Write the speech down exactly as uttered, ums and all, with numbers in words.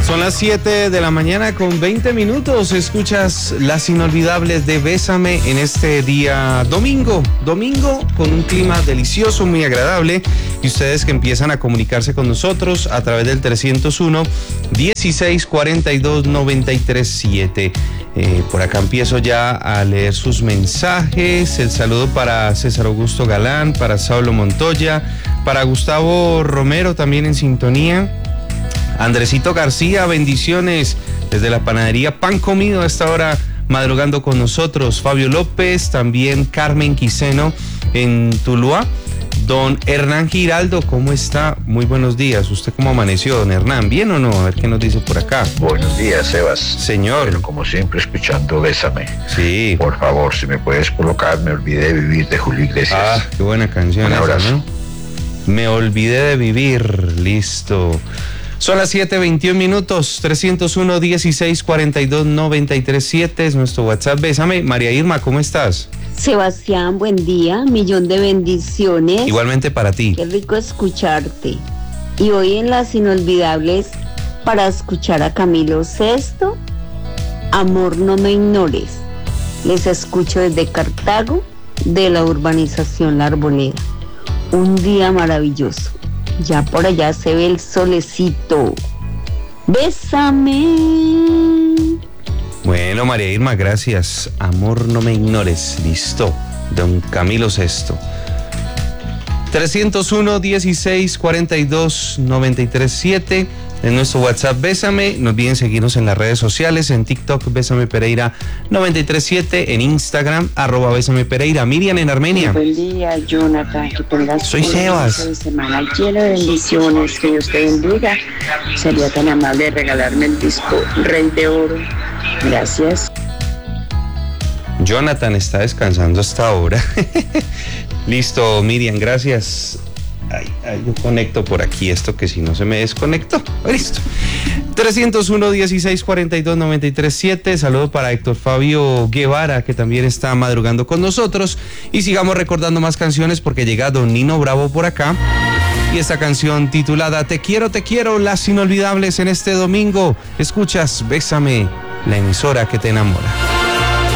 Son las siete de la mañana con veinte minutos. Escuchas las inolvidables de Bésame en este día domingo. Domingo con un clima delicioso, muy agradable. Y ustedes que empiezan a comunicarse con nosotros a través del trescientos uno, dieciséis cuarenta y dos, noventa y tres siete. Eh, por acá empiezo ya a leer sus mensajes. El saludo para César Augusto Galán, para Saulo Montoya, para Gustavo Romero también en sintonía. Andresito García, bendiciones desde la panadería Pan Comido a esta hora madrugando con nosotros. Fabio López, también Carmen Quiseno en Tuluá. Don Hernán Giraldo, ¿cómo está? Muy buenos días. ¿Usted cómo amaneció, don Hernán? ¿Bien o no? A ver qué nos dice por acá. Buenos días, Sebas. Señor. Pero como siempre, escuchando Bésame. Sí. Por favor, si me puedes colocar Me Olvidé de Vivir de Julio Iglesias. Ah, qué buena canción. Un abrazo. Esa, ¿no? Me olvidé de vivir. Listo. Son las siete veintiún minutos, trescientos uno, dieciséis cuarenta y dos, noventa y tres siete es nuestro WhatsApp. Bésame. María Irma, ¿cómo estás? Sebastián, buen día, millón de bendiciones. Igualmente para ti. Qué rico escucharte. Y hoy en las inolvidables, para escuchar a Camilo Sesto, Amor no me ignores. Les escucho desde Cartago, de la urbanización La Arboleda. Un día maravilloso. Ya por allá se ve el solecito. Bésame. Bueno, María Irma, gracias. Amor, no me ignores. Listo. Don Camilo Sesto. trescientos uno, dieciséis cuarenta y dos, noventa y tres siete en nuestro WhatsApp Bésame. No olviden seguirnos en las redes sociales, en TikTok Bésame Pereira noventa y tres siete, en Instagram arroba Bésame Pereira. Miriam en Armenia. Buen día, Jonathan, que tengas Soy Sebas. una semana llena de bendiciones, que Dios te bendiga. Sería tan amable de regalarme el disco Rey de Oro. Gracias. Jonathan está descansando hasta ahora. Listo, Miriam, gracias. Ay, ay, yo conecto por aquí esto que si no se me desconectó. Listo. trescientos uno, dieciséis cuarenta y dos, noventa y tres siete. Saludo para Héctor Fabio Guevara, que también está madrugando con nosotros. Y sigamos recordando más canciones porque llega don Nino Bravo por acá. Y esta canción titulada Te quiero, te quiero, las inolvidables en este domingo. Escuchas Bésame, la emisora que te enamora.